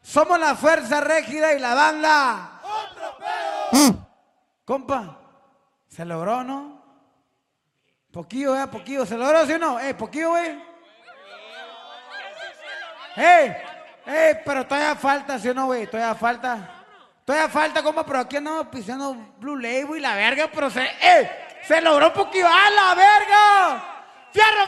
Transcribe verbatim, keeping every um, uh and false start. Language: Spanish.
Somos la fuerza rígida y la banda. ¡Otro pedo! Compa, ¿se logró, no? Poquillo, eh, poquillo. ¿Se logró, sí o no? Eh, poquillo, güey. ¡Ey! ¡Ey! Pero todavía falta, ¿sí o no, güey? Todavía falta. Todavía falta, compa, pero aquí andamos pisando Blue Label y la verga, pero se... ¡Ey! ¡Se logró poquillo! ¡Ah, la verga! ¡Fierro!